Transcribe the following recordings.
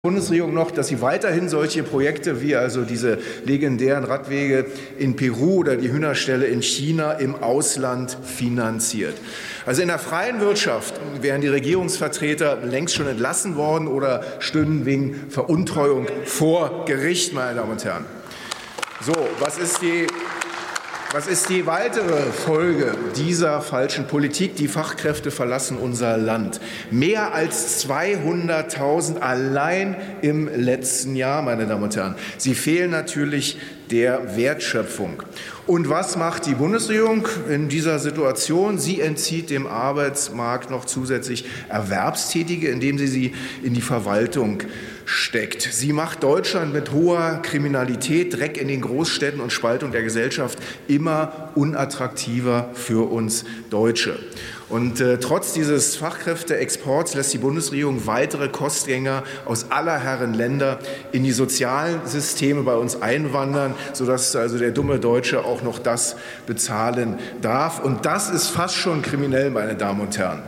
Bundesregierung noch, dass sie weiterhin solche Projekte wie also diese legendären Radwege in Peru oder die Hühnerställe in China im Ausland finanziert. Also in der freien Wirtschaft wären die Regierungsvertreter längst schon entlassen worden oder stünden wegen Veruntreuung vor Gericht, meine Damen und Herren. So, was ist die weitere Folge dieser falschen Politik? Die Fachkräfte verlassen unser Land. Mehr als 200.000 allein im letzten Jahr, meine Damen und Herren. Sie fehlen natürlich der Wertschöpfung. Und was macht die Bundesregierung in dieser Situation? Sie entzieht dem Arbeitsmarkt noch zusätzlich Erwerbstätige, indem sie in die Verwaltung steckt. Sie macht Deutschland mit hoher Kriminalität, Dreck in den Großstädten und Spaltung der Gesellschaft immer unattraktiver für uns Deutsche. Und trotz dieses Fachkräfteexports lässt die Bundesregierung weitere Kostgänger aus aller Herren Länder in die sozialen Systeme bei uns einwandern, sodass also der dumme Deutsche auch noch das bezahlen darf. Und das ist fast schon kriminell, meine Damen und Herren.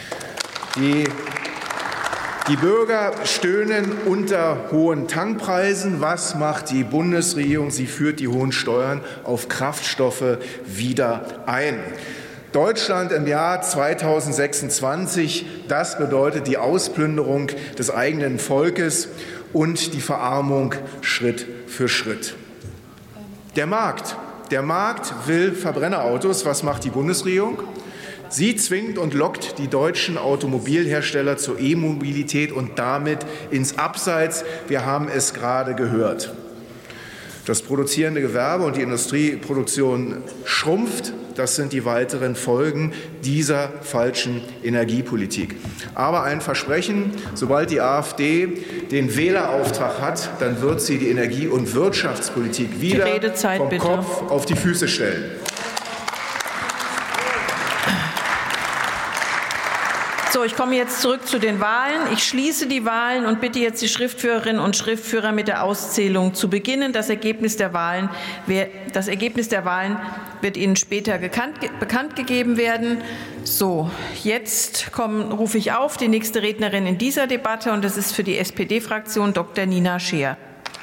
Die Bürger stöhnen unter hohen Tankpreisen. Was macht die Bundesregierung? Sie führt die hohen Steuern auf Kraftstoffe wieder ein. Deutschland im Jahr 2026, das bedeutet die Ausplünderung des eigenen Volkes und die Verarmung Schritt für Schritt. Der Markt will Verbrennerautos. Was macht die Bundesregierung? Sie zwingt und lockt die deutschen Automobilhersteller zur E-Mobilität und damit ins Abseits. Wir haben es gerade gehört. Das produzierende Gewerbe und die Industrieproduktion schrumpft. Das sind die weiteren Folgen dieser falschen Energiepolitik. Aber ein Versprechen, sobald die AfD den Wählerauftrag hat, dann wird sie die Energie- und Wirtschaftspolitik wieder vom Kopf auf die Füße stellen. So, ich komme jetzt zurück zu den Wahlen. Ich schließe die Wahlen und bitte jetzt die Schriftführerinnen und Schriftführer mit der Auszählung zu beginnen. Das Ergebnis der Wahlen wird Ihnen später bekannt gegeben werden. So, jetzt rufe ich auf die nächste Rednerin in dieser Debatte, und das ist für die SPD-Fraktion Dr. Nina Scheer.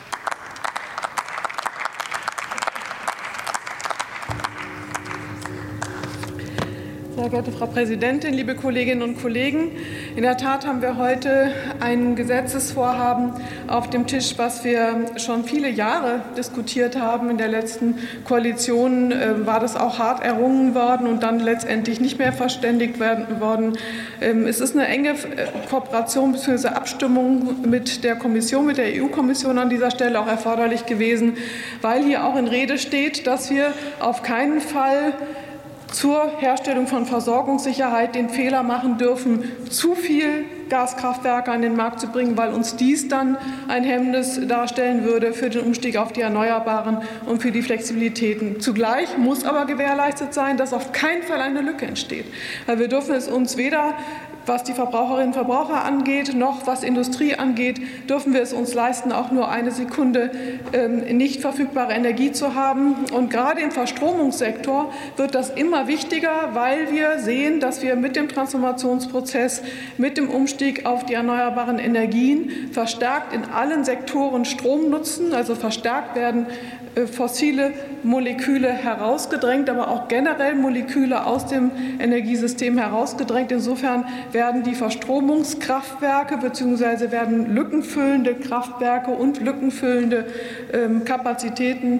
Sehr geehrte Frau Präsidentin, liebe Kolleginnen und Kollegen! In der Tat haben wir heute ein Gesetzesvorhaben auf dem Tisch, was wir schon viele Jahre diskutiert haben. In der letzten Koalition war das auch hart errungen worden und dann letztendlich nicht mehr verständigt worden. Es ist eine enge Kooperation bzw. Abstimmung mit der Kommission, mit der EU-Kommission an dieser Stelle auch erforderlich gewesen, weil hier auch in Rede steht, dass wir auf keinen Fall zur Herstellung von Versorgungssicherheit den Fehler machen dürfen, zu viel Gaskraftwerke an den Markt zu bringen, weil uns dies dann ein Hemmnis darstellen würde für den Umstieg auf die Erneuerbaren und für die Flexibilitäten. Zugleich muss aber gewährleistet sein, dass auf keinen Fall eine Lücke entsteht. Weil wir dürfen es uns weder, was die Verbraucherinnen und Verbraucher angeht, noch was Industrie angeht, dürfen wir es uns leisten, auch nur eine Sekunde nicht verfügbare Energie zu haben. Und gerade im Verstromungssektor wird das immer wichtiger, weil wir sehen, dass wir mit dem Transformationsprozess, mit dem Umstieg auf die erneuerbaren Energien verstärkt in allen Sektoren Strom nutzen, also verstärkt werden fossile Moleküle herausgedrängt, aber auch generell Moleküle aus dem Energiesystem herausgedrängt. Insofern werden die Verstromungskraftwerke bzw. werden lückenfüllende Kraftwerke und lückenfüllende Kapazitäten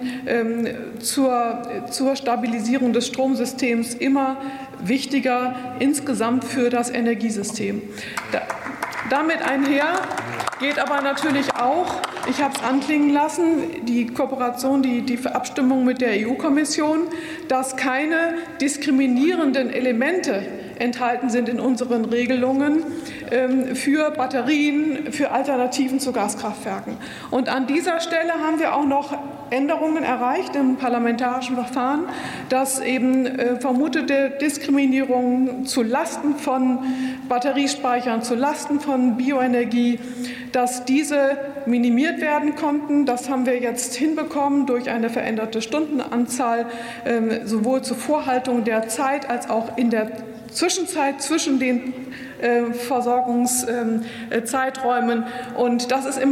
zur Stabilisierung des Stromsystems immer wichtiger insgesamt für das Energiesystem. Damit einher geht aber natürlich auch, ich habe es anklingen lassen, die Kooperation, die Abstimmung mit der EU-Kommission, dass keine diskriminierenden Elemente enthalten sind in unseren Regelungen für Batterien, für Alternativen zu Gaskraftwerken. Und an dieser Stelle haben wir auch noch Änderungen erreicht im parlamentarischen Verfahren, dass eben vermutete Diskriminierungen zu Lasten von Batteriespeichern, zu Lasten von Bioenergie, dass diese minimiert werden konnten. Das haben wir jetzt hinbekommen durch eine veränderte Stundenanzahl, sowohl zur Vorhaltung der Zeit als auch in der Zwischenzeit zwischen den Versorgungszeiträumen. Und das ist